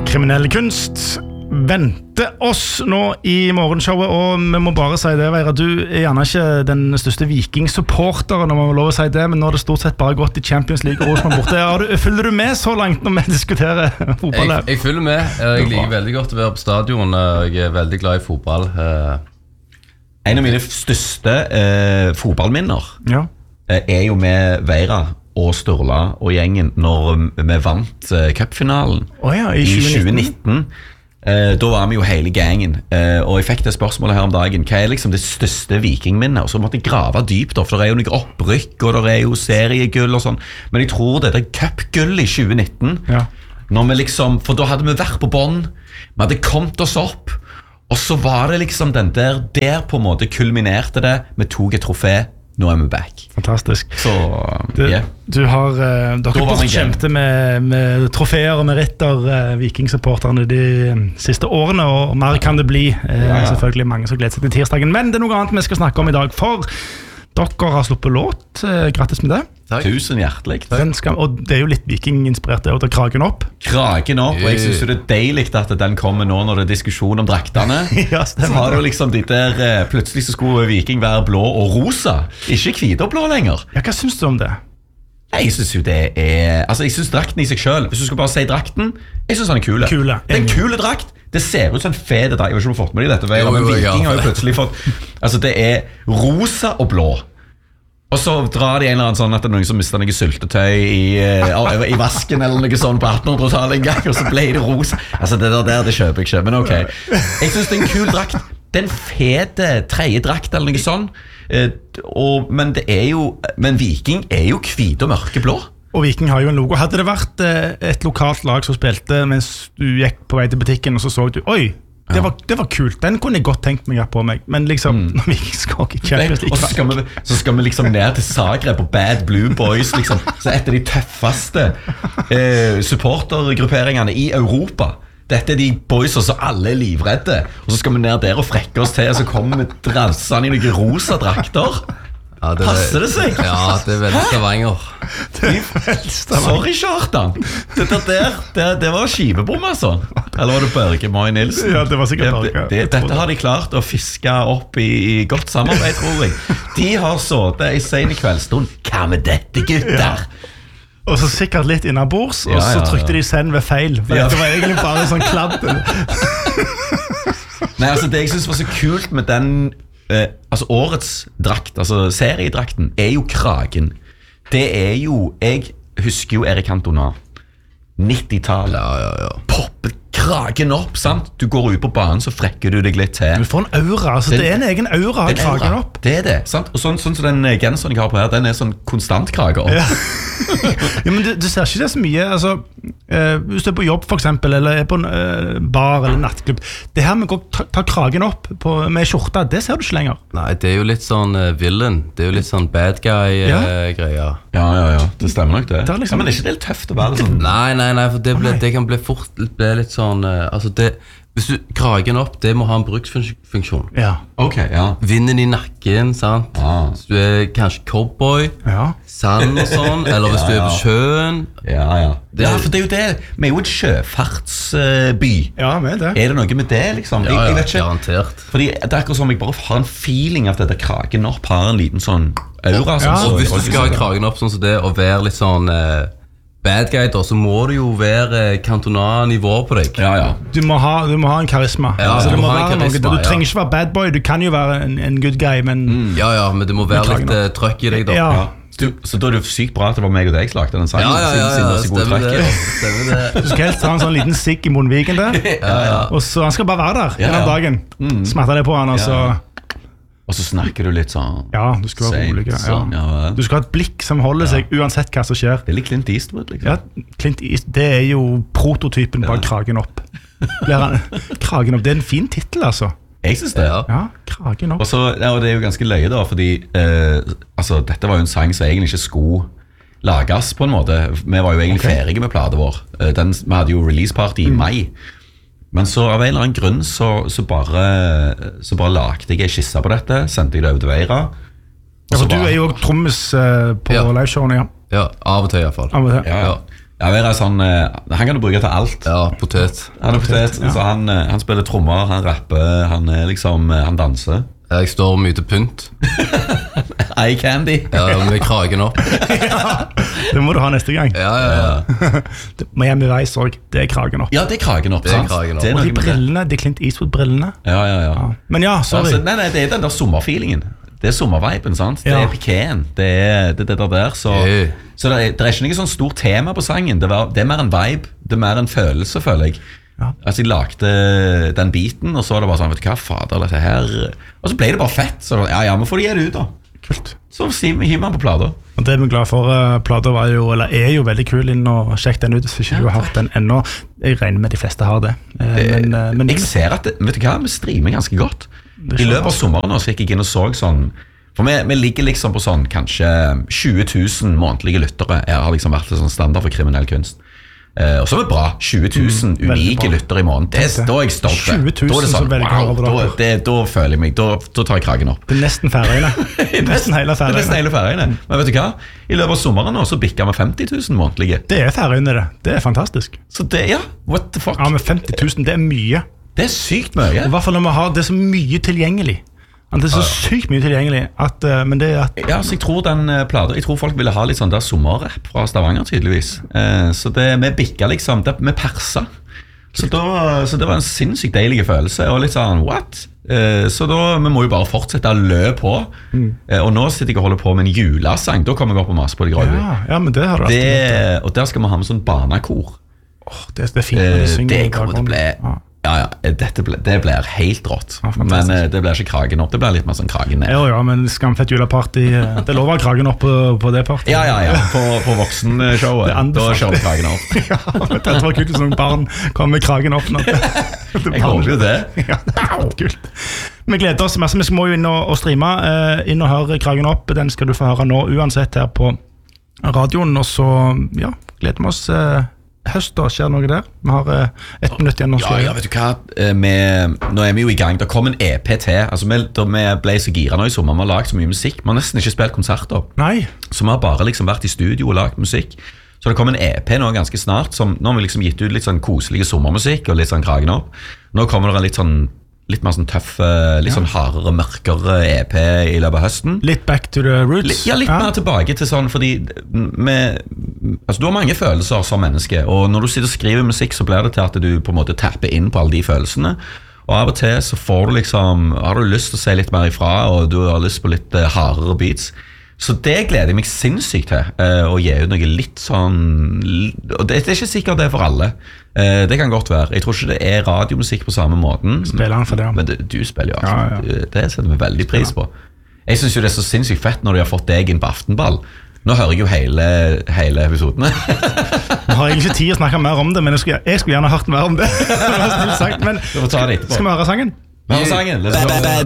Kriminell kunst venter oss nå I morgenshowet, og vi må bare si det, Veira, du gjerne ikke den største Viking-supporteren, om man må lov å si det, men nå har det stort sett bare gått I Champions League og Rosenborg borte. Følger du med så langt når vi diskuterer fotball? Jeg følger med. Jeg liker veldig godt å være på stadion, og jeg veldig glad I fotball. En av mine største fotballminner jo med Veira og Sturla og gjengen når vi vant cupfinalen I 2019. Da var vi jo hele gangen, og jeg fikk det spørsmålet her om dagen: hva liksom det største vikingminnet? Og så måtte jeg grave dypt, for det jo noe opprykk, og det jo seriegull og sånn. Men jeg tror det cupgull I 2019, når vi liksom, for da hadde vi vært på bånd, vi hadde kommet oss opp, og så var det liksom den der på en måte kulminerte det, vi tok et trofé. Nå vi back. Fantastisk. Så, du har dere bortkjemte med trofeer og meritter, vikingsupporterne de siste årene, og mer kan det bli. Selvfølgelig mange som gleder seg til tirsdagen, men det noe annet vi skal snakke om I dag, for dere har sluppet låt. Grattis med det. Takk. Tusen hjertelig. Og det jo litt viking-inspirert, det da Kragen opp. Kragen opp, og jeg synes jo det deilig at den kommer nå når det diskusjon om draktene. Så har du liksom de der, plutselig så skulle Viking være blå og rosa, ikke hvite og blå lenger. Ja, hva synes du om det? Jeg synes jo det altså jeg synes drakten I seg selv, hvis du skal bare si drakten, jeg synes han kule. Det en kule drakt. Det ser ut som en fede drakt. Jeg vet ikke om du har fått med deg dette, men Viking har jo plutselig fått, altså det rosa og blå. Og så drar de en eller annen sånn at det noen som mister noe syltetøy I vasken eller noe sånn på 1800-tallet en gang, og så ble det rosa. Altså det der, det kjøper jeg ikke, men ok. Jeg synes det en kul drakt. Det en fede tredje drakt eller noe sånn. Men det jo, men Viking jo hvite og mørkeblå. Og Viking har jo en logo. Hadde det vært et lokalt lag som spilte mens du gikk på vei til butikken, og så du, oi, det var kult, den kunne jeg godt tenkt meg på meg, men liksom, når Viking skal ikke Champions League, så skal vi liksom ned til Zagreb på Bad Blue Boys, liksom, så et av de tøffeste supportergrupperingene I Europa. Dette de boysa som alle livredde, og så skal vi ned der og frekke oss til, og så kommer vi drassene I noen rosa drakter. Passer det seg? Ja, det veldig Stavanger. Sorry, Kjartan. Det var skivebom, altså. Eller var det Børge Mai Nilsen? Ja, det var sikkert Børge. Dette har de klart å fiske opp I godt samarbeid, tror jeg. De har det I sen kveldstund. Hva med dette, gutter? Og så sikkert litt innenbords, og så trykte de send ved feil. For det var egentlig bare sånn kladd. Nei, altså det jeg synes var så kult med den altså årets drakt, altså seriedrakten jo kragen. Det jo, jeg husker jo Erik Cantona 90-tallet. Poppet kragen opp, sant? Du går ut på banen, så frekker du deg litt til. Du får en aura, altså det en egen aura av kragen opp. Det det, sant? Og sånn som den genseren jeg har på her, den sånn konstant krage opp. Ja, men du ser ikke det så mye, altså hvis du på jobb for eksempel, eller på en bar eller nattklubb, det her med å ta kragen opp med skjorta, det ser du ikke lenger. Nei, det jo litt sånn villain, det jo litt sånn bad guy-greier. Ja, det stemmer nok det. Liksom, men ikke det litt tøft å være sånn? Nei, for det kan bli fort litt sånn, altså det, hvis du kragen opp, det må ha en bruksfunksjon. Ja. Ok, ja. Vinden I nakken, sant? Hvis du kanskje cowboy, sand og sånn, eller hvis du på sjøen. Ja, for det jo det. Vi jo et sjøfartsby. Ja, med det. Det noe med det, liksom? Ja, jeg vet ikke. Garantert. Fordi det akkurat som jeg bare har en feeling av at dette kragen opp har en liten sånn aura. Og hvis du skal ha kragen opp sånn som det, og være litt sånn bad guy da, så må du jo være Cantona-nivå på deg. Ja. Du må ha en karisma. Altså, det må være karisma, du trenger ikke være bad boy, du kan jo være en good guy, men... Ja, men det må være litt trøkk I deg da. Så da det sykt bra at det var meg og deg som lagde den sangen. Ja, stemmer det. Du skal helst ha en sånn liten sikk I munnviken der, og så han skal bare være der denne dagen. Smerter det på han, og så snakker du litt sånn. Ja, du skal være rolig. Du skal ha et blikk som holder seg uansett hva som skjer. Det litt Clint Eastwood, liksom. Ja, Clint Eastwood, det jo prototypen bak kragen opp. Kragen opp, det en fin titel, altså. Jeg synes det. Ja, kragen opp. Og så, og det jo ganske løye da, fordi altså, dette var jo en sang som egentlig ikke skulle lages på en måte. Vi var jo egentlig ferdige med platen vår. Vi hadde jo release-party I mai. Men så av en eller annen grunn så bare lagde jeg en skisse på dette, sendte jeg det over til Veira. Ja, for du jo også trommes på liveshowene, Ja, av og til I hvert fall. Ja. Ja, Vera er sånn, han kan du bruke til alt. Ja, potet. Han er potet, så han spiller trommer, han rapper, han danser. Jeg står mye til pynt. Eye candy. Ja, med kragen opp. Ja, det må du ha neste gang. Ja. Miami Vice også, det er kragen opp. Ja, det er kragen opp, sant? Og de brillene, de Clint Eastwood-brillene. Ja. Men ja, sorry. Altså, nei, det er den der sommerfeelingen. Det er sommerviben, sant? Det er pikeen. Det er det der. Så det er ikke noe sånn stort tema på sangen. Det er mer en vibe. Det er mer en følelse, føler jeg. Ja. Altså jeg lagde den biten, og så var det bare sånn, vet du hva, fader, dette her. Og så ble det bare fett. Så det var, men får de gjøre det ut da. Kult. Så hiver man på plater. Og det vi er glad for, plater er jo veldig kul inn og sjekk den ut hvis ikke du har hørt den ennå. Jeg regner med de fleste har det. Men jeg ser at, vet du hva, vi streamer ganske godt. I løpet av sommeren så gikk jeg inn og så sånn, for vi ligger liksom på sånn kanskje 20 000 månedlige lyttere. Jeg har liksom vært sånn standard for kriminell kunst. Og så er det bra, 20 000 unike lytter i måneden. Da er jeg stolt. 20 000 da er det sånn, wow, da føler jeg meg, da tar jeg kragen opp. Det er nesten Færøyene. Nesten hele Færøyene. Men vet du hva? I løpet av sommeren nå så bikker vi 50 000 månedlige. Det er Færøyene det. Det er fantastisk. Så det, what the fuck? Ja, men 50 000, det er mye. Det er sykt mye. I hvert fall når vi har det så mye tilgjengelig. Det er så sykt mye tilgjengelig men det at ja, så jeg tror folk ville ha litt sånn der sommerrapp fra Stavanger tydeligvis. Så vi bikka liksom, vi persa. Så det var en sinnssykt deilig følelse. Og litt sånn, what? Så da, vi må jo bare fortsette å lø på. Og nå sitter jeg og holder på med en julesang. Da kommer jeg opp og maser på det grøy. Ja, men det har du alltid. Og der skal vi ha med sånn barnekor. Det er fint når de synger. Det kommer til å bli det blir helt rått. Men det blir ikke kragen opp. Det blir litt mer sånn kragen ned. Ja, men Skamfett juleparty, det lover kragen opp på det party. Ja, på voksenshowet. Da kjører vi kragen opp. Ja, det var kult som barn kom med kragen opp nå. Jeg håper jo det. Ja, det er kult. Vi gleder oss masse. Vi må jo inn og streame. Inn og høre kragen opp. Den skal du få høre nå uansett her på radioen. Og så, gleder vi oss høst da, skjer noe der. Vi har 1 minutt igjen. Ja, vet du hva? Nå er vi jo i gang. Det kom en EP til. Altså, vi ble så gira nå i sommer. Vi har lagt så mye musikk. Vi har nesten ikke spilt konserter. Nei. Så vi har bare liksom vært i studio og lagt musikk. Så det kom en EP nå ganske snart. Nå har vi liksom gitt ut litt sånn koselige sommermusikk og litt sånn kragen opp. Nå kommer det litt mer sånn tøff, litt sånn hardere, mørkere EP i løpet av høsten. Litt back to the roots. Litt mer tilbake til sånn, fordi altså, du har mange følelser som menneske, og når du sitter og skriver musikk, så blir det til at du på en måte tapper inn på alle de følelsene. Og av og til så får du liksom, har du lyst til å si litt mer ifra, og du har lyst på litt hardere beats. Så det gleder jeg meg sinnssykt til, å gi ut noe litt sånn, og det er ikke sikkert det for alle. Det kan godt være. Jeg tror ikke det er radiomusikk på samme måten. Spiller han for det? Men du spiller jo altså. Ja. Det setter vi veldig pris på. Jeg synes jo det er så sinnssykt fett når de har fått deg inn på Aftenball. Nå hører jeg jo hele episodene. Nå har jeg ikke tid å snakke mer om det, men jeg skulle gjerne hørt mer om det. Men skal vi høre sangen? Vi hører sangen. Let's go.